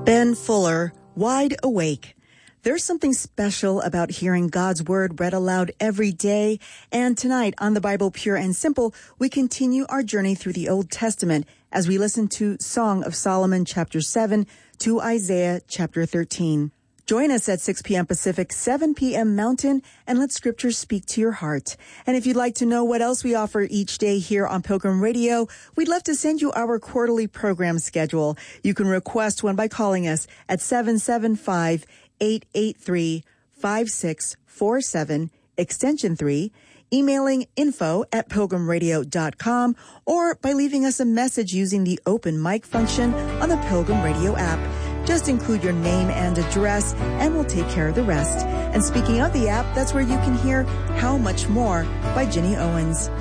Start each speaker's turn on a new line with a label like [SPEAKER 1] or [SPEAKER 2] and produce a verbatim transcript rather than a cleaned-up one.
[SPEAKER 1] Ben Fuller, Wide Awake. There's something special about hearing God's Word read aloud every day. And tonight on The Bible Pure and Simple, we continue our journey through the Old Testament as we listen to Song of Solomon chapter seven to Isaiah chapter thirteen. Join us at six p.m. Pacific, seven p.m. Mountain, and let Scripture speak to your heart. And if you'd like to know what else we offer each day here on Pilgrim Radio, we'd love to send you our quarterly program schedule. You can request one by calling us at seven seven five, eight eight three, five six four seven, extension three, emailing info at pilgrim radio dot com, or by leaving us a message using the open mic function on the Pilgrim Radio app. Just include your name and address, and we'll take care of the rest. And speaking of the app, that's where you can hear How Much More by Jenny Owens.